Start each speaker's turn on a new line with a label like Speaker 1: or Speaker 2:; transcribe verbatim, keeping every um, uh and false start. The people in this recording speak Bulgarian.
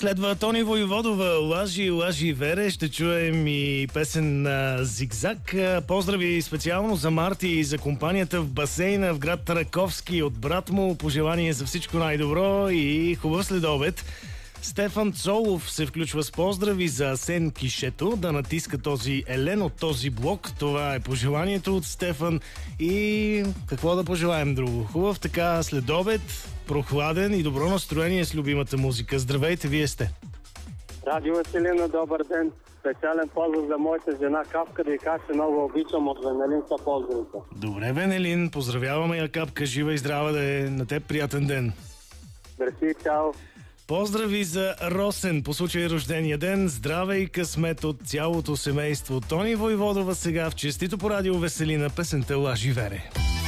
Speaker 1: Следва Тони Войводова, Лажи, Лажи Вере. Ще чуем и песен на Зигзаг. Поздрави специално за Марти и за компанията в басейна в град Раковски от брат му. Пожелание за всичко най-добро и хубав следобед. Стефан Цолов се включва с поздрави за Асен Кишето да натиска този елен от този блок. Това е пожеланието от Стефан. И какво да пожелаем друго? Хубав така следобед, прохладен и добро настроение с любимата музика. Здравейте, вие сте.
Speaker 2: Радио Веселина, добър ден. Специален поздрав за моята жена Капка, да й кажа, че много обичам от Венелин са поздравите.
Speaker 1: Добре, Венелин, поздравяваме я, Капка, жива и здрава да е. На теб приятен ден.
Speaker 2: Мерси, чао.
Speaker 1: Поздрави за Росен по случай рождения ден. Здраве и късмет от цялото семейство. Тони Войводова сега в честито по радио Веселина песента Лажи Вере.